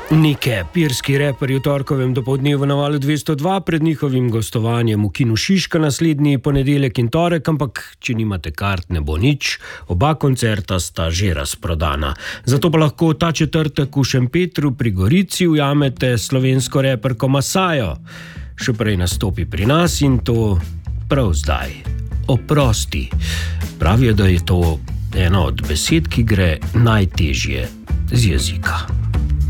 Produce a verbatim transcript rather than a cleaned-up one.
Nike, pirski reper v torkovem dopoldnevu na Valu dvesto dva pred njihovim gostovanjem v Kinu Šiška naslednji ponedeljek in torek, ampak če nimate kart, ne bo nič, oba koncerta sta že razprodana. Zato pa lahko ta četrtek v Šempetru pri Gorici ujamete slovensko reperko Masajo. Še prej nastopi pri nas in to prav zdaj. Oprosti. Pravijo, da je to ena od besed, ki gre najtežje z jezika.